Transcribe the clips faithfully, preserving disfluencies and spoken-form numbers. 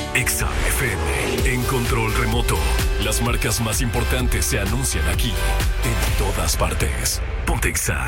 Exa F M, en control remoto. Las marcas más importantes se anuncian aquí, en todas partes. Ponte Exa.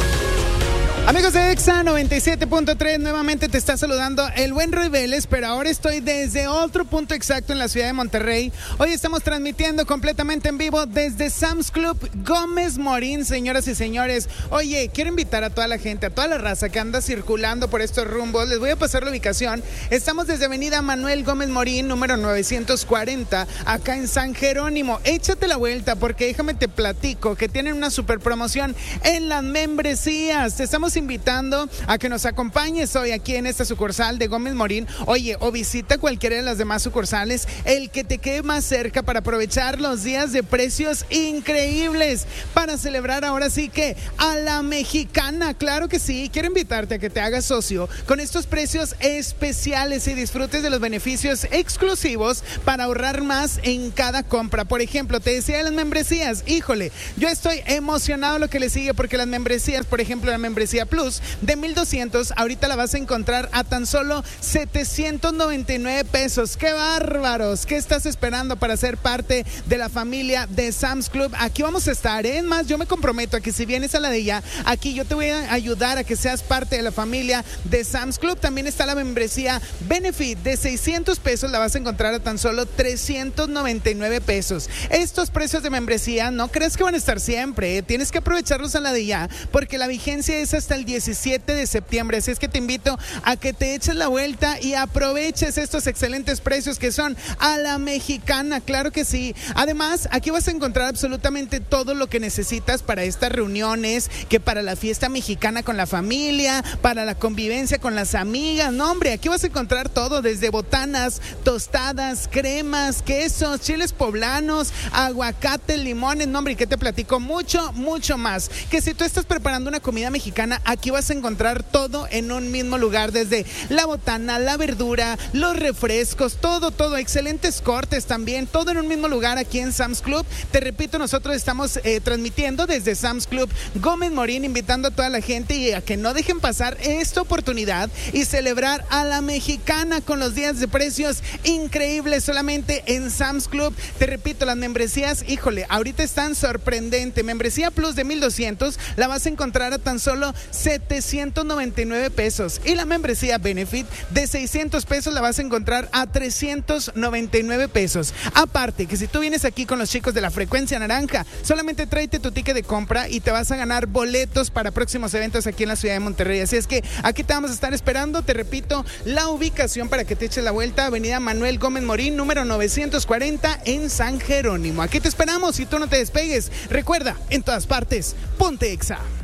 Amigos de Exa noventa y siete punto tres, nuevamente te está saludando el buen Roy Vélez, pero ahora estoy desde otro punto exacto en la ciudad de Monterrey. Hoy estamos transmitiendo completamente en vivo desde Sam's Club Gómez Morín, señoras y señores. Oye, quiero invitar a toda la gente, a toda la raza que anda circulando por estos rumbos. Les voy a pasar la ubicación. Estamos desde Avenida Manuel Gómez Morín, número novecientos cuarenta, acá en San Jerónimo. Échate la vuelta porque déjame te platico que tienen una super promoción en las membresías. Te estamos invitando a que nos acompañes hoy aquí en esta sucursal de Gómez Morín. Oye, o visita cualquiera de las demás sucursales, el que te quede más cerca, para aprovechar los días de precios increíbles, para celebrar ahora sí que a la mexicana. Claro que sí, quiero invitarte a que te hagas socio con estos precios especiales y disfrutes de los beneficios exclusivos para ahorrar más en cada compra. Por ejemplo, te decía de las membresías, híjole, yo estoy emocionado lo que le sigue, porque las membresías, por ejemplo, la membresía Plus de mil doscientos, ahorita la vas a encontrar a tan solo setecientos noventa y nueve pesos. ¡Qué bárbaros! ¿Qué estás esperando para ser parte de la familia de Sam's Club? Aquí vamos a estar, ¿eh? Es más, yo me comprometo a que si vienes a la de ella, aquí yo te voy a ayudar a que seas parte de la familia de Sam's Club. También está la membresía Benefit de seiscientos pesos, la vas a encontrar a tan solo trescientos noventa y nueve pesos. Estos precios de membresía no crees que van a estar siempre, ¿eh? Tienes que aprovecharlos a la de ya, porque la vigencia es hasta el diecisiete de septiembre, así es que te invito a que te eches la vuelta y aproveches estos excelentes precios que son a la mexicana, claro que sí. Además, aquí vas a encontrar absolutamente todo lo que necesitas para estas reuniones, que para la fiesta mexicana con la familia, para la convivencia con las amigas. No, hombre, aquí vas a encontrar todo, desde botanas, tostadas, cremas, quesos, chiles poblanos, aguacate, limones. No, hombre, ¿qué te platico? Mucho, mucho más. Que si tú estás preparando una comida mexicana, aquí vas a encontrar todo en un mismo lugar, desde la botana, la verdura, los refrescos, todo, todo, excelentes cortes también, todo en un mismo lugar aquí en Sam's Club. Te repito, nosotros estamos eh, transmitiendo desde Sam's Club Gómez Morín, invitando a toda la gente y a que no dejen pasar esta oportunidad y celebrar a la mexicana con los días de precios increíbles solamente en Sam's Club. Te repito, las membresías, híjole, ahorita están sorprendentes. Membresía Plus de mil doscientos la vas a encontrar a tan solo setecientos noventa y nueve pesos, y la membresía Benefit de seiscientos pesos la vas a encontrar a trescientos noventa y nueve pesos. Aparte que si tú vienes aquí con los chicos de la Frecuencia Naranja, solamente tráete tu ticket de compra y te vas a ganar boletos para próximos eventos aquí en la ciudad de Monterrey. Así es que aquí te vamos a estar esperando. Te repito la ubicación para que te eches la vuelta: Avenida Manuel Gómez Morín, número novecientos cuarenta, en San Jerónimo. Aquí te esperamos y tú no te despegues. Recuerda, en todas partes, ponte Exa.